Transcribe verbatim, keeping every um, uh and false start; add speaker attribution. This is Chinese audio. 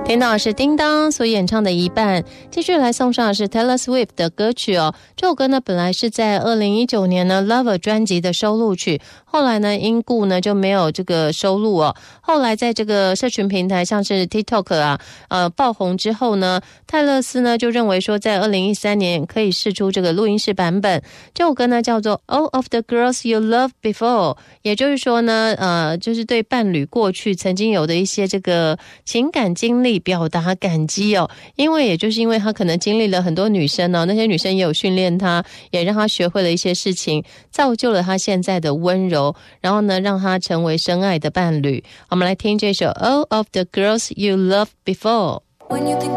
Speaker 1: 听到的是叮当所演唱的一半，继续来送上的是 Taylor Swift 的歌曲哦。这首歌呢本来是在二零一九年呢 Lover 专辑的收录曲，后来呢因故呢就没有这个收录哦。后来在这个社群平台像是 TikTok 啊呃爆红之后呢，泰勒斯呢就认为说在二零一三年可以释出这个录音室版本。这首歌呢叫做 All of the Girls You Loved Before， 也就是说呢呃就是对伴侣过去曾经有的一些这个情感经历表达感激哦，因为也就是因为他可能经历了很多女生哦，那些女生也有训练他，也让他学会了一些事情，造就了他现在的温柔，然后呢让他成为深爱的伴侣。我们来听这首 All of the Girls You Loved Before。
Speaker 2: When you think